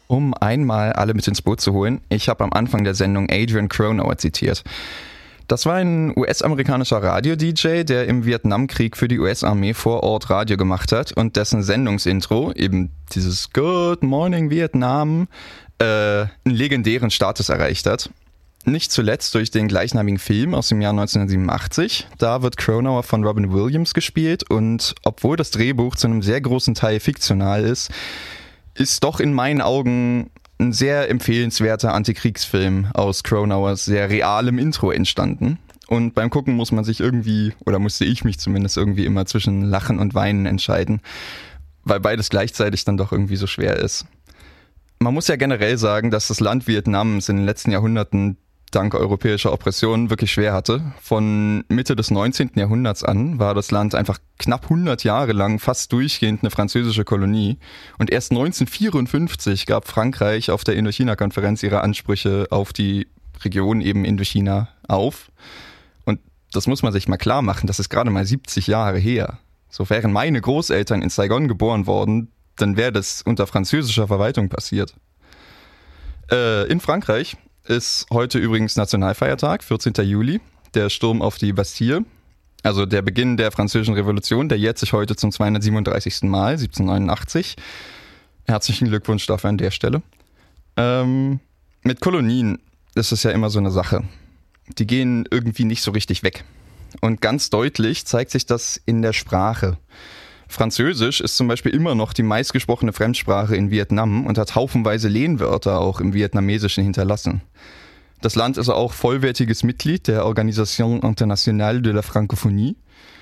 Um einmal alle mit ins Boot zu holen, ich habe am Anfang der Sendung Adrian Cronauer zitiert. Das war ein US-amerikanischer Radio-DJ, der im Vietnamkrieg für die US-Armee vor Ort Radio gemacht hat und dessen Sendungsintro, eben dieses Good Morning Vietnam, einen legendären Status erreicht hat. Nicht zuletzt durch den gleichnamigen Film aus dem Jahr 1987. Da wird Cronauer von Robin Williams gespielt und obwohl das Drehbuch zu einem sehr großen Teil fiktional ist doch in meinen Augen ein sehr empfehlenswerter Antikriegsfilm aus Cronauers sehr realem Intro entstanden. Und beim Gucken muss man sich irgendwie, oder musste ich mich zumindest irgendwie immer zwischen Lachen und Weinen entscheiden, weil beides gleichzeitig dann doch irgendwie so schwer ist. Man muss ja generell sagen, dass das Land Vietnam es in den letzten Jahrhunderten dank europäischer Oppression wirklich schwer hatte. Von Mitte des 19. Jahrhunderts an war das Land einfach knapp 100 Jahre lang fast durchgehend eine französische Kolonie. Und erst 1954 gab Frankreich auf der Indochina-Konferenz ihre Ansprüche auf die Region eben Indochina auf. Und das muss man sich mal klar machen, das ist gerade mal 70 Jahre her. So wären meine Großeltern in Saigon geboren worden, dann wäre das unter französischer Verwaltung passiert. In Frankreich ist heute übrigens Nationalfeiertag, 14. Juli, der Sturm auf die Bastille, also der Beginn der Französischen Revolution, der jährt sich heute zum 237. Mal, 1789. Herzlichen Glückwunsch dafür an der Stelle. Mit Kolonien ist es ja immer so eine Sache. Die gehen irgendwie nicht so richtig weg. Und ganz deutlich zeigt sich das in der Sprache. Französisch ist zum Beispiel immer noch die meistgesprochene Fremdsprache in Vietnam und hat haufenweise Lehnwörter auch im Vietnamesischen hinterlassen. Das Land ist auch vollwertiges Mitglied der Organisation Internationale de la Francophonie.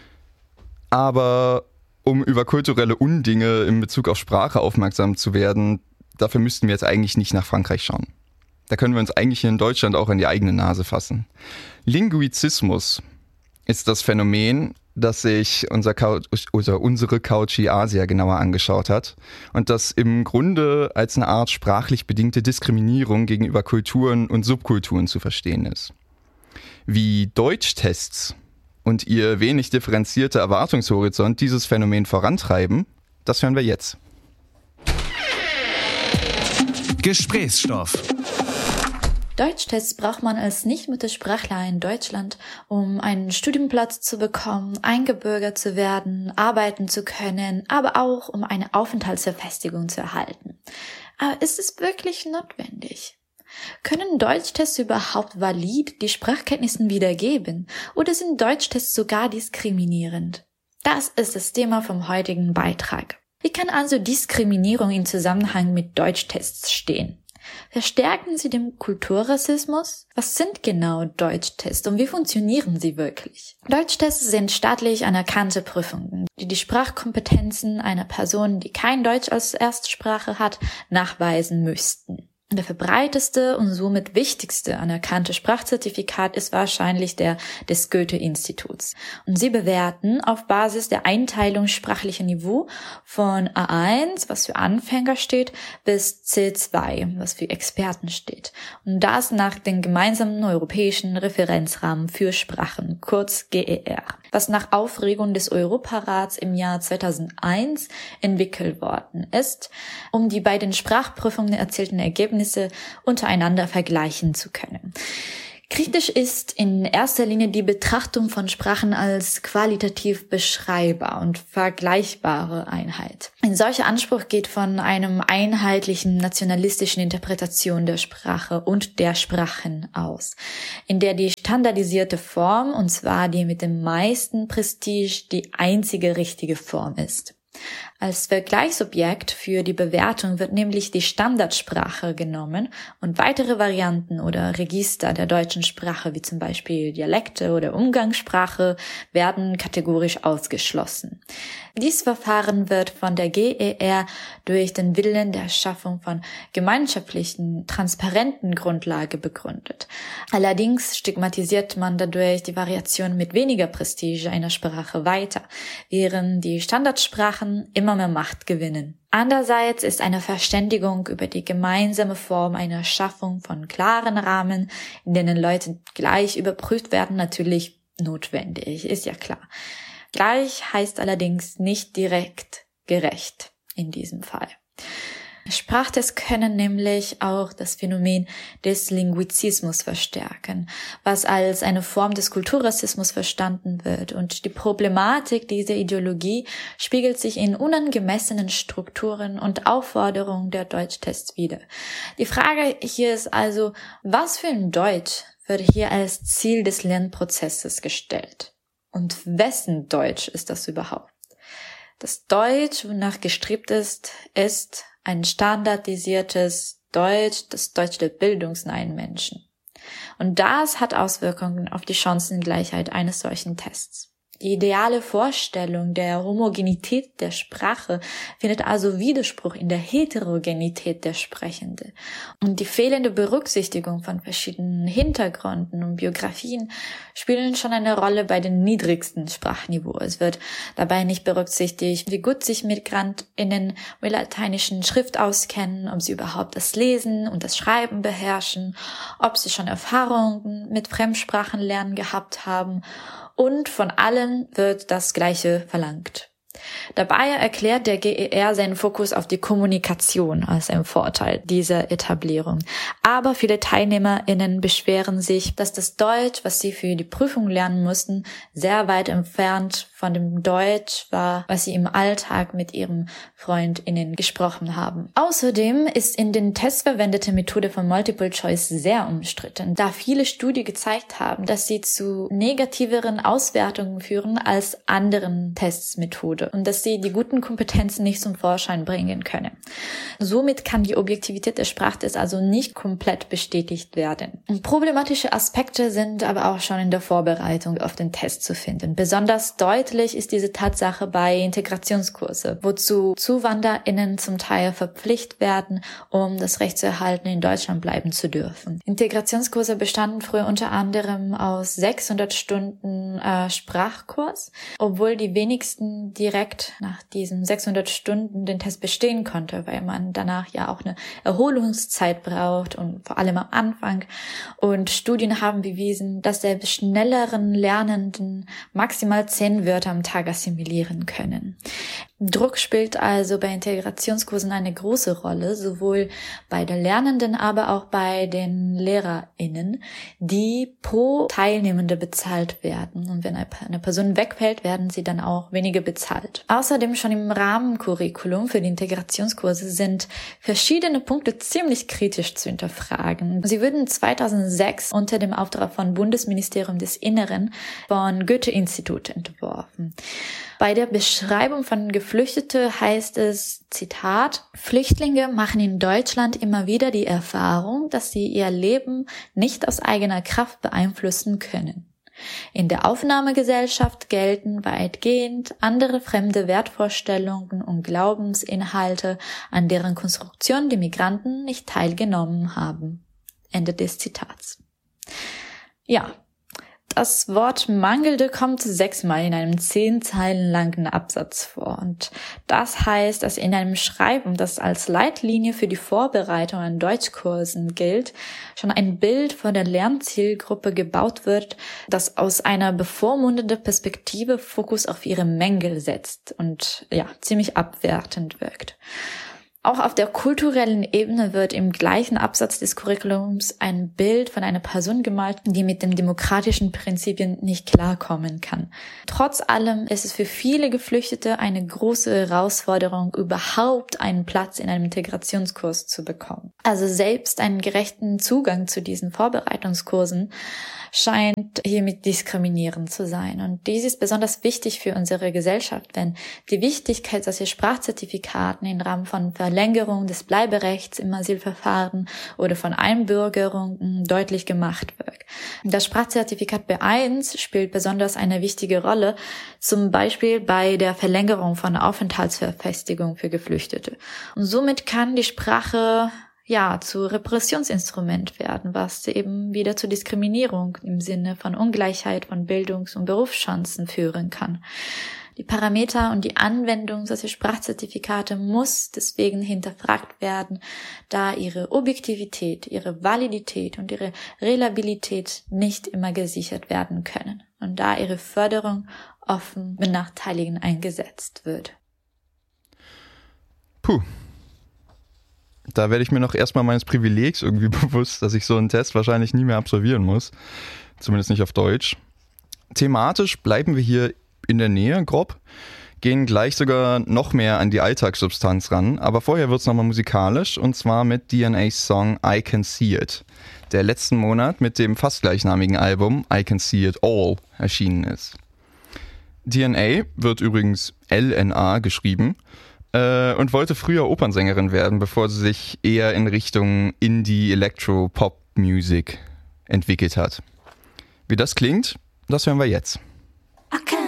Aber um über kulturelle Undinge in Bezug auf Sprache aufmerksam zu werden, dafür müssten wir jetzt eigentlich nicht nach Frankreich schauen. Da können wir uns eigentlich hier in Deutschland auch in die eigene Nase fassen. Linguizismus ist das Phänomen, dass sich unsere Couchy Asia genauer angeschaut hat und das im Grunde als eine Art sprachlich bedingte Diskriminierung gegenüber Kulturen und Subkulturen zu verstehen ist. Wie Deutschtests und ihr wenig differenzierter Erwartungshorizont dieses Phänomen vorantreiben, das hören wir jetzt. Gesprächsstoff. Deutschtests braucht man als Nicht-Muttersprachler in Deutschland, um einen Studienplatz zu bekommen, eingebürgert zu werden, arbeiten zu können, aber auch um eine Aufenthaltsverfestigung zu erhalten. Aber ist es wirklich notwendig? Können Deutschtests überhaupt valid die Sprachkenntnissen wiedergeben oder sind Deutschtests sogar diskriminierend? Das ist das Thema vom heutigen Beitrag. Wie kann also Diskriminierung im Zusammenhang mit Deutschtests stehen? Verstärken sie den Kulturrassismus? Was sind genau Deutschtests und wie funktionieren sie wirklich? Deutschtests sind staatlich anerkannte Prüfungen, die die Sprachkompetenzen einer Person, die kein Deutsch als Erstsprache hat, nachweisen müssten. Der verbreiteste und somit wichtigste anerkannte Sprachzertifikat ist wahrscheinlich der des Goethe-Instituts. Und sie bewerten auf Basis der Einteilung sprachlicher Niveau von A1, was für Anfänger steht, bis C2, was für Experten steht. Und das nach dem gemeinsamen europäischen Referenzrahmen für Sprachen, kurz GER, was nach Aufregung des Europarats im Jahr 2001 entwickelt worden ist, um die bei den Sprachprüfungen erzielten Ergebnisse untereinander vergleichen zu können. Kritisch ist in erster Linie die Betrachtung von Sprachen als qualitativ beschreibbar und vergleichbare Einheit. Ein solcher Anspruch geht von einem einheitlichen nationalistischen Interpretation der Sprache und der Sprachen aus, in der die standardisierte Form, und zwar die mit dem meisten Prestige, die einzige richtige Form ist. Als Vergleichsobjekt für die Bewertung wird nämlich die Standardsprache genommen und weitere Varianten oder Register der deutschen Sprache, wie zum Beispiel Dialekte oder Umgangssprache, werden kategorisch ausgeschlossen. Dieses Verfahren wird von der GER durch den Willen der Schaffung von gemeinschaftlichen, transparenten Grundlage begründet. Allerdings stigmatisiert man dadurch die Variation mit weniger Prestige einer Sprache weiter, während die Standardsprachen immer mehr Macht gewinnen. Andererseits ist eine Verständigung über die gemeinsame Form einer Schaffung von klaren Rahmen, in denen Leute gleich überprüft werden, natürlich notwendig, ist ja klar. Gleich heißt allerdings nicht direkt gerecht in diesem Fall. Sprachtests können nämlich auch das Phänomen des Linguizismus verstärken, was als eine Form des Kulturrassismus verstanden wird. Und die Problematik dieser Ideologie spiegelt sich in unangemessenen Strukturen und Aufforderungen der Deutschtests wider. Die Frage hier ist also, was für ein Deutsch wird hier als Ziel des Lernprozesses gestellt? Und wessen Deutsch ist das überhaupt? Das Deutsch, wonach gestrebt ist, ist ein standardisiertes Deutsch, das Deutsch der bildungsnahen Menschen. Und das hat Auswirkungen auf die Chancengleichheit eines solchen Tests. Die ideale Vorstellung der Homogenität der Sprache findet also Widerspruch in der Heterogenität der Sprechende. Und die fehlende Berücksichtigung von verschiedenen Hintergründen und Biografien spielen schon eine Rolle bei den niedrigsten Sprachniveaus. Es wird dabei nicht berücksichtigt, wie gut sich MigrantInnen mit lateinischen Schrift auskennen, ob sie überhaupt das Lesen und das Schreiben beherrschen, ob sie schon Erfahrungen mit Fremdsprachenlernen gehabt haben. Und von allen wird das Gleiche verlangt. Dabei erklärt der GER seinen Fokus auf die Kommunikation als einen Vorteil dieser Etablierung. Aber viele TeilnehmerInnen beschweren sich, dass das Deutsch, was sie für die Prüfung lernen mussten, sehr weit entfernt von dem Deutsch war, was sie im Alltag mit ihren FreundInnen gesprochen haben. Außerdem ist in den Tests verwendete Methode von Multiple Choice sehr umstritten, da viele Studien gezeigt haben, dass sie zu negativeren Auswertungen führen als anderen Testsmethoden und dass sie die guten Kompetenzen nicht zum Vorschein bringen können. Somit kann die Objektivität der Sprachtests also nicht komplett bestätigt werden. Und problematische Aspekte sind aber auch schon in der Vorbereitung auf den Test zu finden. Besonders deutlich ist diese Tatsache bei Integrationskurse, wozu ZuwanderInnen zum Teil verpflichtet werden, um das Recht zu erhalten, in Deutschland bleiben zu dürfen. Integrationskurse bestanden früher unter anderem aus 600 Stunden Sprachkurs, obwohl die wenigsten direkt nach diesen 600 Stunden den Test bestehen konnte, weil man danach ja auch eine Erholungszeit braucht und vor allem am Anfang. Und Studien haben bewiesen, dass selbst schnelleren Lernenden maximal 10 Wörter am Tag assimilieren können. Druck spielt also bei Integrationskursen eine große Rolle, sowohl bei den Lernenden, aber auch bei den LehrerInnen, die pro Teilnehmende bezahlt werden. Und wenn eine Person wegfällt, werden sie dann auch weniger bezahlt. Außerdem schon im Rahmencurriculum für die Integrationskurse sind verschiedene Punkte ziemlich kritisch zu hinterfragen. Sie wurden 2006 unter dem Auftrag von Bundesministerium des Inneren von Goethe-Institut entworfen. Bei der Beschreibung von Geflüchtete heißt es, Zitat, Flüchtlinge machen in Deutschland immer wieder die Erfahrung, dass sie ihr Leben nicht aus eigener Kraft beeinflussen können. In der Aufnahmegesellschaft gelten weitgehend andere fremde Wertvorstellungen und Glaubensinhalte, an deren Konstruktion die Migranten nicht teilgenommen haben. Ende des Zitats. Ja. Das Wort Mangelnde kommt 6-mal in einem 10 Zeilen langen Absatz vor. Und das heißt, dass in einem Schreiben, das als Leitlinie für die Vorbereitung an Deutschkursen gilt, schon ein Bild von der Lernzielgruppe gebaut wird, das aus einer bevormundenden Perspektive Fokus auf ihre Mängel setzt und ja, ziemlich abwertend wirkt. Auch auf der kulturellen Ebene wird im gleichen Absatz des Curriculums ein Bild von einer Person gemalt, die mit den demokratischen Prinzipien nicht klarkommen kann. Trotz allem ist es für viele Geflüchtete eine große Herausforderung, überhaupt einen Platz in einem Integrationskurs zu bekommen. Also selbst einen gerechten Zugang zu diesen Vorbereitungskursen scheint hiermit diskriminierend zu sein. Und dies ist besonders wichtig für unsere Gesellschaft, wenn die Wichtigkeit solcher Sprachzertifikaten im Rahmen von Verlängerung des Bleiberechts im Asylverfahren oder von Einbürgerungen deutlich gemacht wird. Das Sprachzertifikat B1 spielt besonders eine wichtige Rolle, zum Beispiel bei der Verlängerung von Aufenthaltsverfestigung für Geflüchtete. Und somit kann die Sprache zu Repressionsinstrument werden, was eben wieder zu Diskriminierung im Sinne von Ungleichheit von Bildungs- und Berufschancen führen kann. Die Parameter und die Anwendung solcher Sprachzertifikate muss deswegen hinterfragt werden, da ihre Objektivität, ihre Validität und ihre Reliabilität nicht immer gesichert werden können und da ihre Förderung offen benachteiligend eingesetzt wird. Puh. Da werde ich mir noch erstmal meines Privilegs irgendwie bewusst, dass ich so einen Test wahrscheinlich nie mehr absolvieren muss. Zumindest nicht auf Deutsch. Thematisch bleiben wir hier in der Nähe, grob. Gehen gleich sogar noch mehr an die Alltagssubstanz ran. Aber vorher wird's nochmal musikalisch und zwar mit DNA's Song I Can See It, der letzten Monat mit dem fast gleichnamigen Album I Can See It All erschienen ist. DNA wird übrigens LNA geschrieben und wollte früher Opernsängerin werden, bevor sie sich eher in Richtung Indie-Electro-Pop-Music entwickelt hat. Wie das klingt, das hören wir jetzt.